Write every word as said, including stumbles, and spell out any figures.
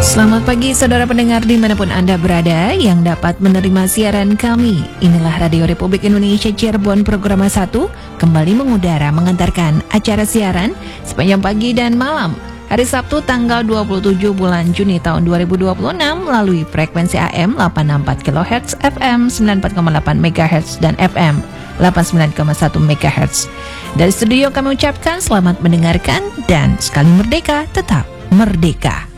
Selamat pagi saudara pendengar dimanapun Anda berada yang dapat menerima siaran kami. Inilah Radio Republik Indonesia Cirebon Programa satu kembali mengudara mengantarkan acara siaran sepanjang pagi dan malam hari Sabtu tanggal dua puluh tujuh bulan Juni tahun dua ribu dua puluh enam melalui frekuensi A M delapan enam empat kilohertz, F M sembilan puluh empat koma delapan megahertz dan F M delapan puluh sembilan koma satu megahertz. Dari studio kami ucapkan selamat mendengarkan dan sekali merdeka tetap merdeka.